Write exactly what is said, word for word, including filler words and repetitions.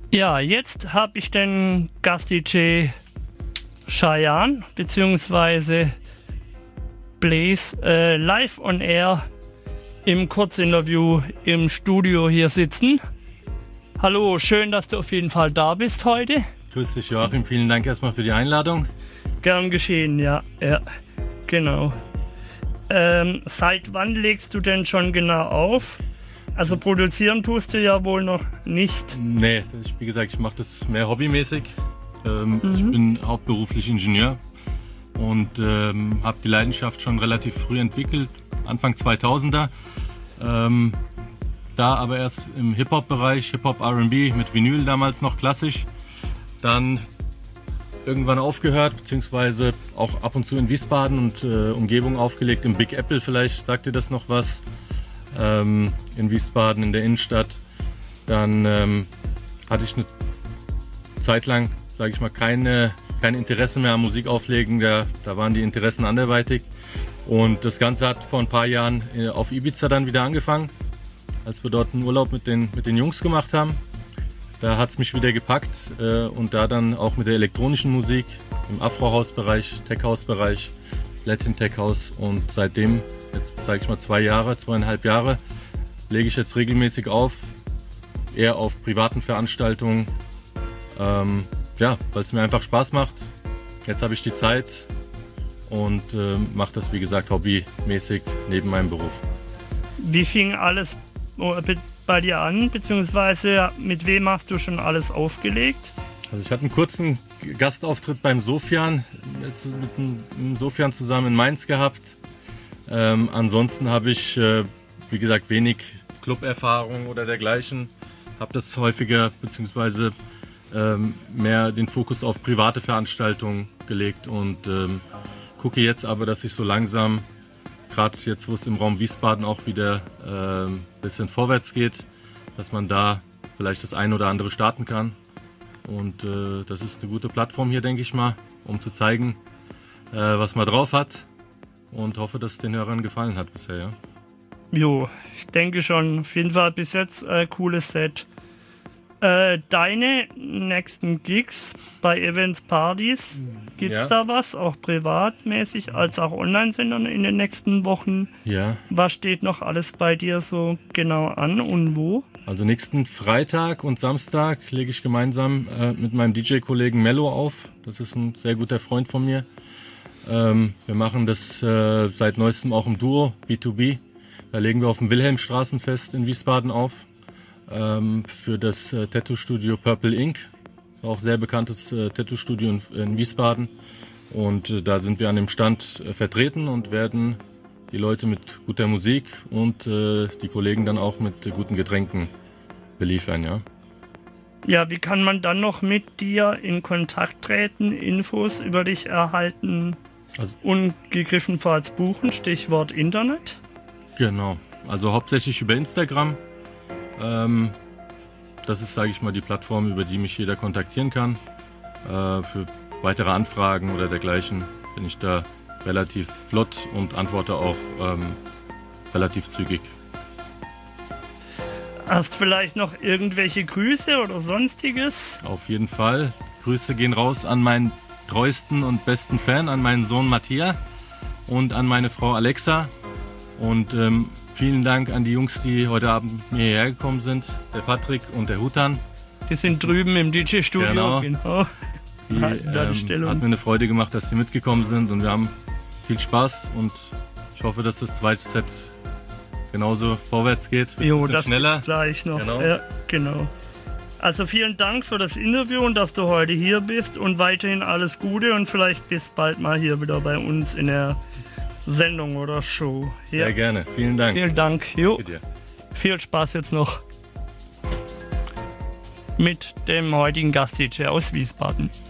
Ja, jetzt habe ich den Gast-D J Cheyenne bzw. Blaze äh, live on air im Kurzinterview im Studio hier sitzen. Hallo, schön, dass du auf jeden Fall da bist heute. Grüß dich, Joachim. Vielen Dank erstmal für die Einladung. Gern geschehen, ja, ja, genau. Ähm, seit wann legst du denn schon genau auf? Also produzieren tust du ja wohl noch nicht. Nee, ich, wie gesagt, ich mache das mehr hobbymäßig. Ähm, Mhm. Ich bin hauptberuflich Ingenieur und ähm, habe die Leidenschaft schon relativ früh entwickelt, Anfang zweitausender. Ähm, da aber erst im Hip-Hop-Bereich, Hip-Hop R und B mit Vinyl damals noch klassisch. Dann irgendwann aufgehört, beziehungsweise auch ab und zu in Wiesbaden und äh, Umgebung aufgelegt, im Big Apple vielleicht, sagt ihr das noch was? Ähm, in Wiesbaden in der Innenstadt. Dann ähm, hatte ich eine Zeit lang, sage ich mal, keine, kein Interesse mehr am Musikauflegen, da, da waren die Interessen anderweitig. Und das Ganze hat vor ein paar Jahren auf Ibiza dann wieder angefangen, als wir dort einen Urlaub mit den, mit den Jungs gemacht haben. Da hat es mich wieder gepackt äh, und da dann auch mit der elektronischen Musik im Afro-House-Bereich, Tech-House-Bereich, Latin Tech-House und seitdem, jetzt sage ich mal zwei Jahre, zweieinhalb Jahre, lege ich jetzt regelmäßig auf, eher auf privaten Veranstaltungen, ähm, ja, weil es mir einfach Spaß macht. Jetzt habe ich die Zeit und äh, mache das, wie gesagt, hobbymäßig neben meinem Beruf. Wie fing alles bei dir an, beziehungsweise mit wem hast du schon alles aufgelegt? Also ich hatte einen kurzen Gastauftritt beim Sofian, mit dem Sofian zusammen in Mainz gehabt. Ähm, ansonsten habe ich, äh, wie gesagt, wenig Club-Erfahrung oder dergleichen. Habe das häufiger bzw. Ähm, mehr den Fokus auf private Veranstaltungen gelegt und ähm, gucke jetzt aber, dass ich so langsam, gerade jetzt, wo es im Raum Wiesbaden auch wieder ein äh, bisschen vorwärts geht, dass man da vielleicht das ein oder andere starten kann. Und äh, das ist eine gute Plattform hier, denke ich mal, um zu zeigen, äh, was man drauf hat. Und hoffe, dass es den Hörern gefallen hat bisher. Ja? Jo, ich denke schon. Auf jeden Fall bis jetzt äh, cooles Set. Äh, deine nächsten Gigs bei Events, Partys, gibt's Ja. da was? Auch privatmäßig als auch Online-Sendern in den nächsten Wochen? Ja, Was steht noch alles bei dir so genau an und wo? also nächsten Freitag und Samstag lege ich gemeinsam äh, mit meinem D J-Kollegen Mello auf. Das ist ein sehr guter Freund von mir. Ähm, wir machen das äh, seit neuestem auch im Duo, B zwei B. Da legen wir auf dem Wilhelmstraßenfest in Wiesbaden auf. Ähm, für das äh, Tattoo-Studio Purple Ink. Auch sehr bekanntes äh, Tattoo-Studio in, in Wiesbaden. Und äh, da sind wir an dem Stand äh, vertreten und werden die Leute mit guter Musik und äh, die Kollegen dann auch mit äh, guten Getränken beliefern. Ja. Ja, wie kann man dann noch mit dir in Kontakt treten, Infos über dich erhalten Also- und gegebenenfalls buchen? Stichwort Internet. Genau, also hauptsächlich über Instagram. Ähm, das ist, sage ich mal, die Plattform, über die mich jeder kontaktieren kann. Äh, für weitere Anfragen oder dergleichen bin ich da relativ flott und antworte auch ähm, relativ zügig. Hast vielleicht noch irgendwelche Grüße oder sonstiges? Auf jeden Fall. Grüße gehen raus an meinen treuesten und besten Fan, an meinen Sohn Matthias und an meine Frau Alexa. Und ähm, vielen Dank an die Jungs, die heute Abend mit mir hierher gekommen sind, der Patrick und der Hutan. Die sind drüben im D J-Studio. Genau. genau. Die, Halten da die ähm, Stellung. hat mir eine Freude gemacht, dass sie mitgekommen sind und wir haben viel Spaß und ich hoffe, dass das zweite Set genauso vorwärts geht, ein Jo, bisschen das schneller. gibt's gleich noch. Genau. Ja, genau. Also vielen Dank für das Interview und dass du heute hier bist und weiterhin alles Gute und vielleicht bis bald mal hier wieder bei uns in der Sendung oder Show. Ja. Sehr gerne, vielen Dank. Vielen Dank. Jo. Danke dir. Viel Spaß jetzt noch mit dem heutigen Gast-D J aus Wiesbaden.